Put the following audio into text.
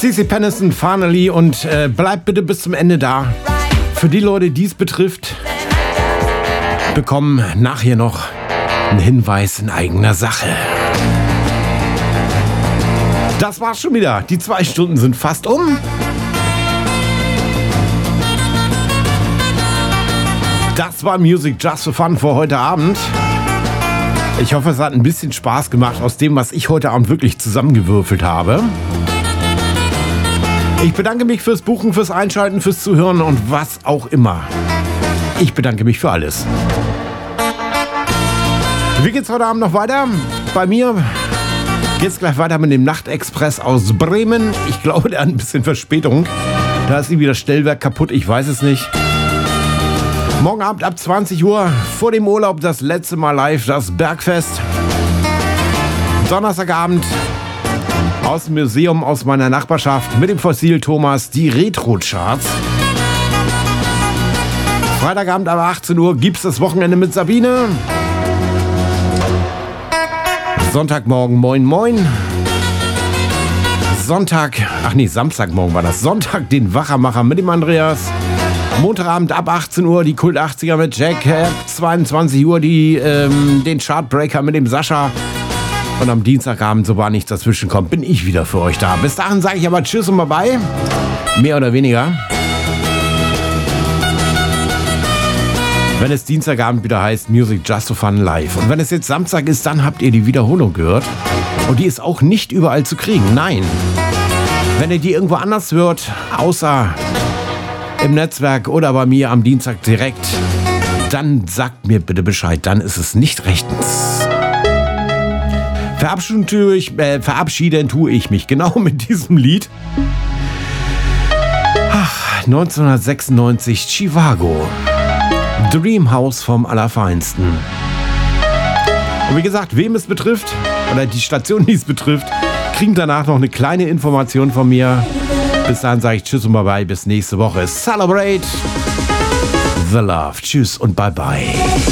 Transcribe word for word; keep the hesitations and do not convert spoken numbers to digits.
Cici Peniston, Finally, und äh, bleibt bitte bis zum Ende da. Für die Leute, die es betrifft, bekommen nachher noch einen Hinweis in eigener Sache. Das war's schon wieder. Die zwei Stunden sind fast um. Das war Music Just for Fun für heute Abend. Ich hoffe, es hat ein bisschen Spaß gemacht aus dem, was ich heute Abend wirklich zusammengewürfelt habe. Ich bedanke mich fürs Buchen, fürs Einschalten, fürs Zuhören und was auch immer. Ich bedanke mich für alles. Wie geht's heute Abend noch weiter? Bei mir geht's gleich weiter mit dem Nachtexpress aus Bremen. Ich glaube, der hat ein bisschen Verspätung. Da ist irgendwie das Stellwerk kaputt, ich weiß es nicht. Morgen Abend ab zwanzig Uhr, vor dem Urlaub, das letzte Mal live, das Bergfest. Donnerstagabend aus dem Museum aus meiner Nachbarschaft mit dem Fossil Thomas die Retro-Charts. Freitagabend ab achtzehn Uhr gibt's das Wochenende mit Sabine. Sonntagmorgen Moin Moin. Sonntag, ach nee, Samstagmorgen war das. Sonntag den Wachermacher mit dem Andreas. Montagabend ab achtzehn Uhr die Kult achtziger mit Jack. Ab zweiundzwanzig Uhr die, ähm, den Chartbreaker mit dem Sascha. Und am Dienstagabend, so war nichts dazwischen kommt, bin ich wieder für euch da. Bis dahin sage ich aber Tschüss und Bye-bye. Mehr oder weniger. Wenn es Dienstagabend wieder heißt Music Just for Fun live. Und wenn es jetzt Samstag ist, dann habt ihr die Wiederholung gehört. Und die ist auch nicht überall zu kriegen. Nein. Wenn ihr die irgendwo anders hört, außer im Netzwerk oder bei mir am Dienstag direkt, dann sagt mir bitte Bescheid. Dann ist es nicht rechtens. Verabschieden tue ich, äh, verabschieden tue ich mich genau mit diesem Lied. Ach, neunzehnhundertsechsundneunzig, Chivago. Dreamhouse vom Allerfeinsten. Und wie gesagt, wem es betrifft, oder die Station, die es betrifft, kriegen danach noch eine kleine Information von mir. Bis dahin sage ich Tschüss und Bye-bye, bis nächste Woche. Celebrate the love. Tschüss und Bye-bye.